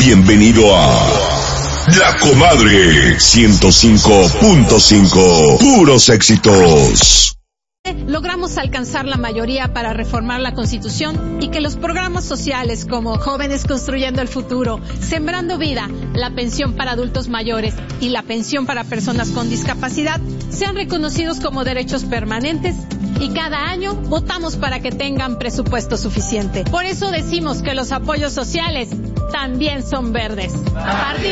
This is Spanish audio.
Bienvenido a La Comadre 105.5. Puros éxitos. Logramos alcanzar la mayoría para reformar la Constitución y que los programas sociales como Jóvenes Construyendo el Futuro, Sembrando Vida, la pensión para adultos mayores y la pensión para personas con discapacidad sean reconocidos como derechos permanentes, y cada año votamos para que tengan presupuesto suficiente. Por eso decimos que los apoyos sociales también son verdes.